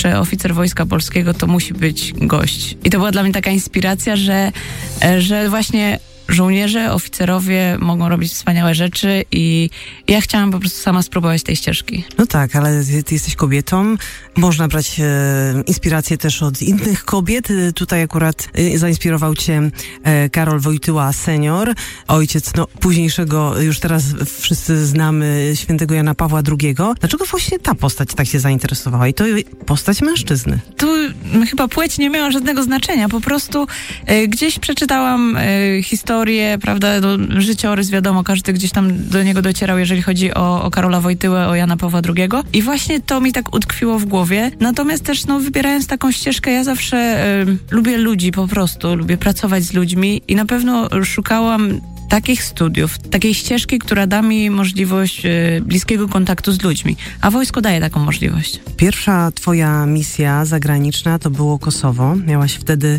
że oficer Wojska Polskiego to musi być gość. I to była dla mnie taka inspiracja, że właśnie żołnierze, oficerowie mogą robić wspaniałe rzeczy i ja chciałam po prostu sama spróbować tej ścieżki. No tak, ale ty jesteś kobietą. Można brać inspirację też od innych kobiet. Tutaj akurat zainspirował cię Karol Wojtyła senior, ojciec późniejszego, już teraz wszyscy znamy, świętego Jana Pawła II. Dlaczego właśnie ta postać tak się zainteresowała? I to postać mężczyzny. Tu chyba płeć nie miała żadnego znaczenia. Po prostu gdzieś przeczytałam historię, prawda, życiorys, wiadomo, każdy gdzieś tam do niego docierał, jeżeli chodzi o Karola Wojtyłę, o Jana Pawła II. I właśnie to mi tak utkwiło w głowie. Natomiast też, wybierając taką ścieżkę, ja zawsze lubię ludzi po prostu, lubię pracować z ludźmi i na pewno szukałam takich studiów, takiej ścieżki, która da mi możliwość bliskiego kontaktu z ludźmi. A wojsko daje taką możliwość. Pierwsza twoja misja zagraniczna to było Kosowo. Miałaś wtedy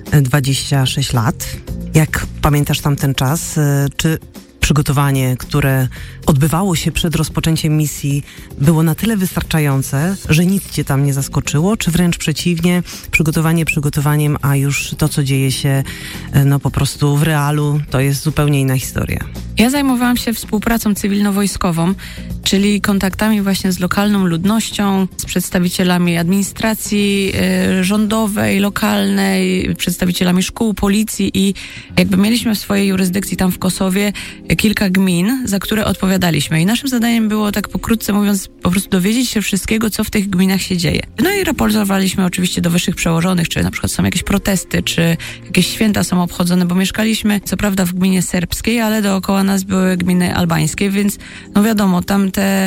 26 lat. Jak pamiętasz tamten czas? Czy przygotowanie, które odbywało się przed rozpoczęciem misji, było na tyle wystarczające, że nic cię tam nie zaskoczyło, czy wręcz przeciwnie, przygotowaniem, a już to, co dzieje się po prostu w realu, to jest zupełnie inna historia? Ja zajmowałam się współpracą cywilno-wojskową, czyli kontaktami właśnie z lokalną ludnością, z przedstawicielami administracji rządowej, lokalnej, przedstawicielami szkół, policji i jakby mieliśmy w swojej jurysdykcji tam w Kosowie kilka gmin, za które odpowiadaliśmy. I naszym zadaniem było, tak pokrótce mówiąc, po prostu dowiedzieć się wszystkiego, co w tych gminach się dzieje. No i raportowaliśmy oczywiście do wyższych przełożonych, czy na przykład są jakieś protesty, czy jakieś święta są obchodzone, bo mieszkaliśmy co prawda w gminie serbskiej, ale dookoła nas były gminy albańskie, więc wiadomo, tam te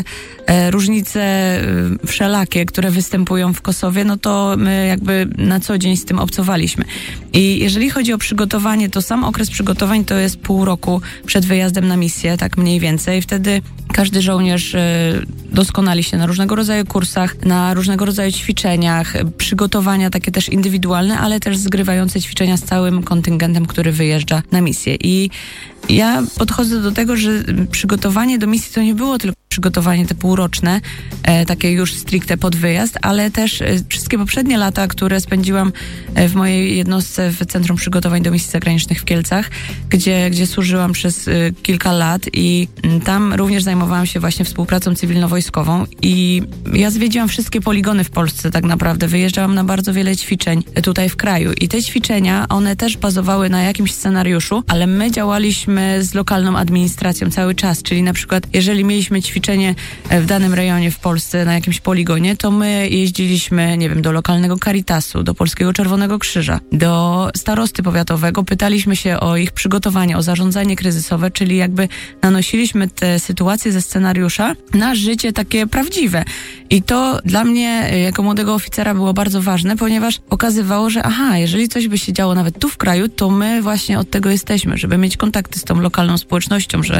różnice wszelakie, które występują w Kosowie, to my jakby na co dzień z tym obcowaliśmy. I jeżeli chodzi o przygotowanie, to sam okres przygotowań to jest pół roku przed wyjazdem na misję, tak mniej więcej. Wtedy każdy żołnierz doskonali się na różnego rodzaju kursach, na różnego rodzaju ćwiczeniach, przygotowania takie też indywidualne, ale też zgrywające ćwiczenia z całym kontyngentem, który wyjeżdża na misję. I ja podchodzę do tego, że przygotowanie do misji to nie było tylko przygotowanie te półroczne, takie już stricte pod wyjazd, ale też wszystkie poprzednie lata, które spędziłam w mojej jednostce w Centrum Przygotowań do Misji Zagranicznych w Kielcach, gdzie służyłam przez kilka lat i tam również zajmowałam się właśnie współpracą cywilno-wojskową i ja zwiedziłam wszystkie poligony w Polsce tak naprawdę. Wyjeżdżałam na bardzo wiele ćwiczeń tutaj w kraju i te ćwiczenia, one też bazowały na jakimś scenariuszu, ale my działaliśmy z lokalną administracją cały czas, czyli na przykład jeżeli mieliśmy ćwiczenie w danym rejonie w Polsce na jakimś poligonie, to my jeździliśmy, do lokalnego Caritasu, do Polskiego Czerwonego Krzyża, do starosty powiatowego, pytaliśmy się o ich przygotowanie, o zarządzanie kryzysowe, czyli jakby nanosiliśmy te sytuacje ze scenariusza na życie takie prawdziwe. I to dla mnie, jako młodego oficera, było bardzo ważne, ponieważ pokazywało, że jeżeli coś by się działo nawet tu w kraju, to my właśnie od tego jesteśmy, żeby mieć kontakty z tą lokalną społecznością, że,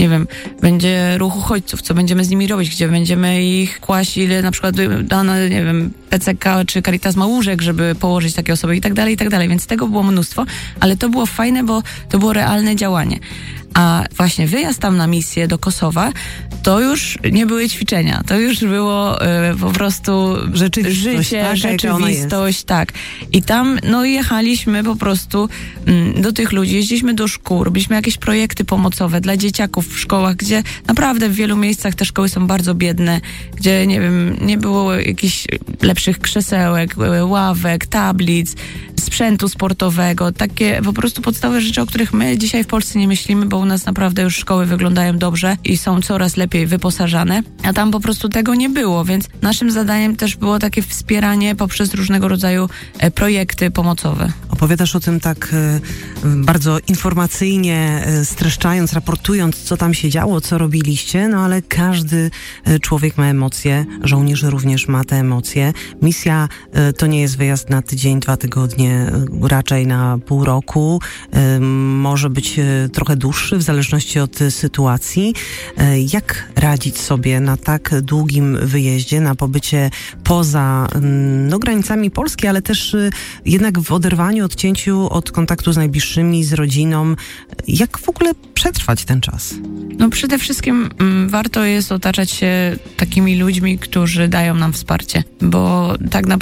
będzie ruch uchodźców, co będziemy z nimi robić, gdzie będziemy ich kłaść, ile na przykład dane, PCK czy Caritas ma łóżek, żeby położyć takie osoby i tak dalej, więc tego było mnóstwo, ale to było fajne, bo to było realne działanie. A właśnie wyjazd tam na misję do Kosowa, to już nie były ćwiczenia, to już było po prostu życie, rzeczywistość, tak. I tam jechaliśmy po prostu do tych ludzi, jeździliśmy do szkół, robiliśmy jakieś projekty pomocowe dla dzieciaków w szkołach, gdzie naprawdę w wielu miejscach te szkoły są bardzo biedne, gdzie nie było jakichś lepszych krzesełek, ławek, tablic, sprzętu sportowego, takie po prostu podstawowe rzeczy, o których my dzisiaj w Polsce nie myślimy, bo u nas naprawdę już szkoły wyglądają dobrze i są coraz lepiej wyposażane, a tam po prostu tego nie było, więc naszym zadaniem też było takie wspieranie poprzez różnego rodzaju projekty pomocowe. Opowiadasz o tym tak bardzo informacyjnie, streszczając, raportując, co tam się działo, co robiliście, ale każdy człowiek ma emocje, żołnierz również ma te emocje. Misja to nie jest wyjazd na tydzień, 2 tygodnie, raczej na pół roku, może być trochę dłuższy, w zależności od sytuacji. Jak radzić sobie na tak długim wyjeździe, na pobycie poza granicami Polski, ale też jednak w oderwaniu, odcięciu od kontaktu z najbliższymi, z rodziną? Jak w ogóle przetrwać ten czas? Przede wszystkim warto jest otaczać się takimi ludźmi, którzy dają nam wsparcie, bo tak naprawdę